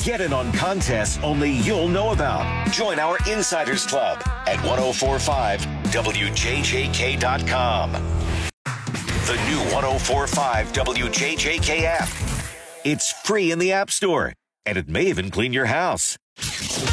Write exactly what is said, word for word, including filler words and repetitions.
Get in on contests only you'll know about. Join our Insiders Club at ten forty-five W J J K dot com. The new ten forty-five W J J K app. It's free in the App Store, and it may even clean your house.